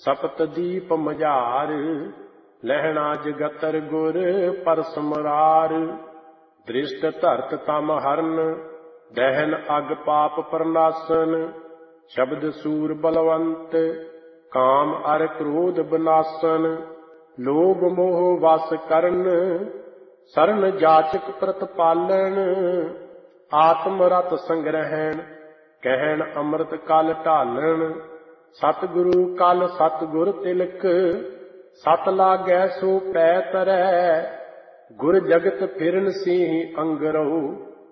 ਸਪਤ ਦੀਪ ਮਝਾਰ, ਲਹਿਣਾ ਜਗਤਰ ਗੁਰ ਪਰਸ ਮੁਰਾਰ। ਦ੍ਰਿਸ਼ਟ ਧਰਤ ਤਮ ਹਰਨ, ਦਹਿਨ ਅਗ ਪਾਪ ਪ੍ਰਨਾਸਨ। ਸ਼ਬਦ ਸੂਰ ਬਲਵੰਤ, ਕਾਮ ਅਰ ਕ੍ਰੋਧ ਬਨਾਸਨ। ਲੋਭ ਮੋਹ ਵਸ ਕਰਨ, ਸਰਨ ਜਾਚਕ ਪ੍ਰਤਪਾਲਨ। ਆਤਮ ਰਤ ਸੰਗ੍ਰਹਿਣ, ਕਹਿਣ ਅੰਮ੍ਰਿਤ ਕਲ ਢਾਲਣ। ਸਤਿਗੁਰੂ ਕਲ ਸਤਿਗੁਰ ਤਿਲਕ, ਸਤ ਲਾਗੈ ਸੋ ਪੈ ਤਰੈ। ਗੁਰ ਜਗਤ ਫਿਰਨ ਸਿਹ ਅੰਗਰਉ,